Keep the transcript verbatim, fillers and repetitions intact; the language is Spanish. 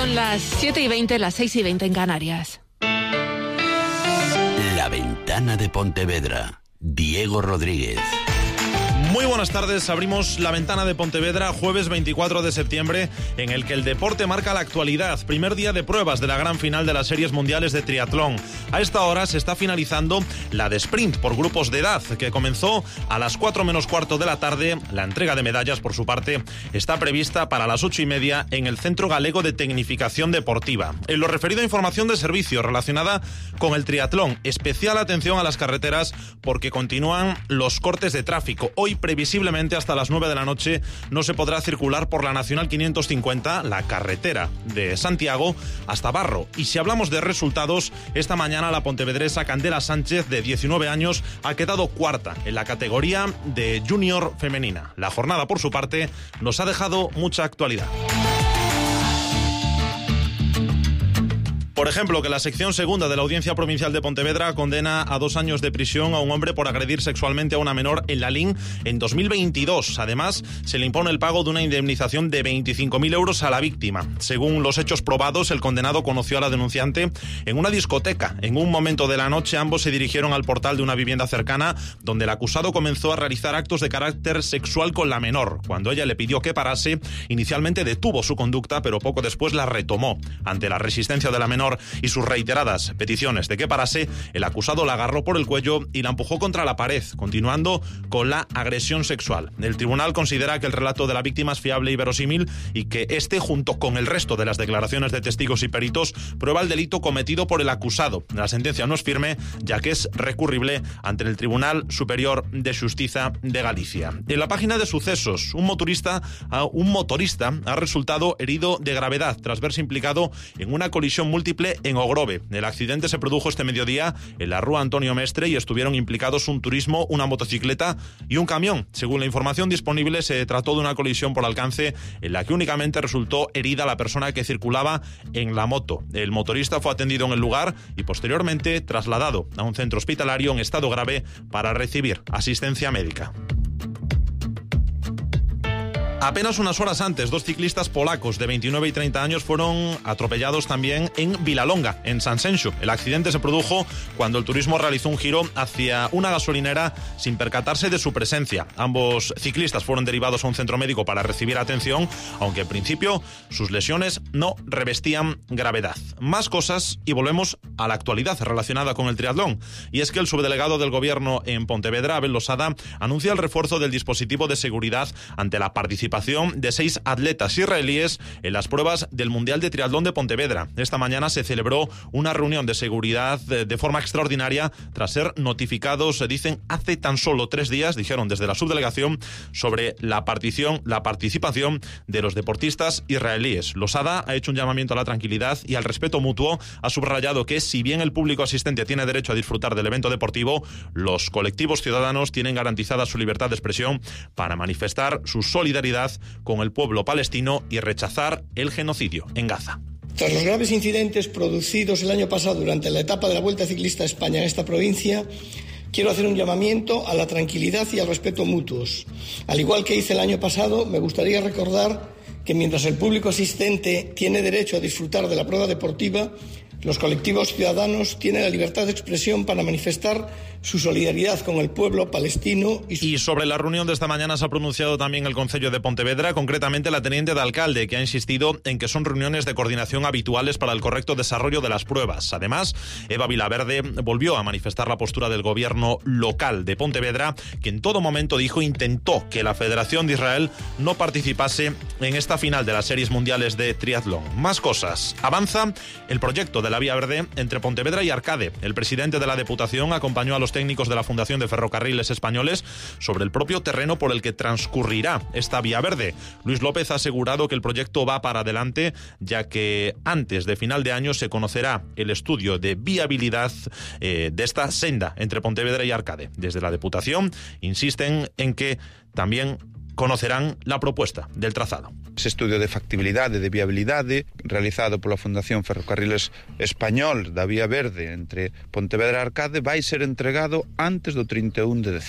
Son las siete y veinte, las seis y veinte en Canarias. La ventana de Pontevedra. Diego Rodríguez. Muy buenas tardes, abrimos la ventana de Pontevedra, jueves veinticuatro de septiembre, en el que el deporte marca la actualidad. Primer día de pruebas de la gran final de las series mundiales de triatlón. A esta hora se está finalizando la de sprint por grupos de edad, que comenzó a las cuatro menos cuarto de la tarde. La entrega de medallas, por su parte, está prevista para las ocho y media en el Centro Galego de Tecnificación Deportiva. En lo referido a información de servicio relacionada con el triatlón, especial atención a las carreteras porque continúan los cortes de tráfico. Hoy previsiblemente hasta las nueve de la noche no se podrá circular por la Nacional quinientos cincuenta, la carretera de Santiago, hasta Barro. Y si hablamos de resultados, esta mañana la pontevedresa Candela Sánchez, de diecinueve años, ha quedado cuarta en la categoría de junior femenina. La jornada, por su parte, nos ha dejado mucha actualidad. Por ejemplo, que la sección segunda de la Audiencia Provincial de Pontevedra condena a dos años de prisión a un hombre por agredir sexualmente a una menor en Lalín en dos mil veintidós. Además, se le impone el pago de una indemnización de veinticinco mil euros a la víctima. Según los hechos probados, el condenado conoció a la denunciante en una discoteca. En un momento de la noche, ambos se dirigieron al portal de una vivienda cercana, donde el acusado comenzó a realizar actos de carácter sexual con la menor. Cuando ella le pidió que parase, inicialmente detuvo su conducta, pero poco después la retomó. Ante la resistencia de la menor y sus reiteradas peticiones de que parase, el acusado la agarró por el cuello y la empujó contra la pared, continuando con la agresión sexual. El tribunal considera que el relato de la víctima es fiable y verosímil y que este, junto con el resto de las declaraciones de testigos y peritos, prueba el delito cometido por el acusado. La sentencia no es firme, ya que es recurrible ante el Tribunal Superior de Justicia de Galicia. En la página de sucesos, un motorista, un motorista ha resultado herido de gravedad tras verse implicado en una colisión múltiple en Ogrove. El accidente se produjo este mediodía en la rúa Antonio Mestre y estuvieron implicados un turismo, una motocicleta y un camión. Según la información disponible, se trató de una colisión por alcance en la que únicamente resultó herida la persona que circulaba en la moto. El motorista fue atendido en el lugar y posteriormente trasladado a un centro hospitalario en estado grave para recibir asistencia médica. Apenas unas horas antes, dos ciclistas polacos de veintinueve y treinta años fueron atropellados también en Vilalonga, en Sanxenxo. El accidente se produjo cuando el turismo realizó un giro hacia una gasolinera sin percatarse de su presencia. Ambos ciclistas fueron derivados a un centro médico para recibir atención, aunque en principio sus lesiones no revestían gravedad. Más cosas y volvemos a la actualidad relacionada con el triatlón. Y es que el subdelegado del Gobierno en Pontevedra, Abel Losada, anuncia el refuerzo del dispositivo de seguridad ante la participación de seis atletas israelíes en las pruebas del Mundial de Triatlón de Pontevedra. Esta mañana se celebró una reunión de seguridad de, de forma extraordinaria tras ser notificados, se dicen, hace tan solo tres días, dijeron desde la subdelegación, sobre la partición, la participación de los deportistas israelíes. Losada ha hecho un llamamiento a la tranquilidad y al respeto mutuo. Ha subrayado que, si bien el público asistente tiene derecho a disfrutar del evento deportivo, los colectivos ciudadanos tienen garantizada su libertad de expresión para manifestar su solidaridad con el pueblo palestino y rechazar el genocidio en Gaza. Tras los graves incidentes producidos el año pasado durante la etapa de la Vuelta Ciclista a España en esta provincia, quiero hacer un llamamiento a la tranquilidad y al respeto mutuos. Al igual que hice el año pasado, me gustaría recordar que mientras el público asistente tiene derecho a disfrutar de la prueba deportiva, los colectivos ciudadanos tienen la libertad de expresión para manifestar su solidaridad con el pueblo palestino. Y, su... y sobre la reunión de esta mañana se ha pronunciado también el Concello de Pontevedra, concretamente la teniente de alcalde, que ha insistido en que son reuniones de coordinación habituales para el correcto desarrollo de las pruebas. Además, Eva Vilaverde volvió a manifestar la postura del gobierno local de Pontevedra, que en todo momento dijo intentó que la Federación de Israel no participase en esta final de las series mundiales de triatlón. Más cosas. Avanza el proyecto de la Vía Verde entre Pontevedra y Arcade. El presidente de la Deputación acompañó a los técnicos de la Fundación de Ferrocarriles Españoles sobre el propio terreno por el que transcurrirá esta Vía Verde. Luis López ha asegurado que el proyecto va para adelante, ya que antes de final de año se conocerá el estudio de viabilidad eh, de esta senda entre Pontevedra y Arcade. Desde la Deputación insisten en que también conocerán la propuesta del trazado. Ese estudio de factibilidade, de viabilidade, realizado pola Fundación Ferrocarriles Español da Vía Verde entre Pontevedra e Arcade, vai ser entregado antes do trinta e un de decembro.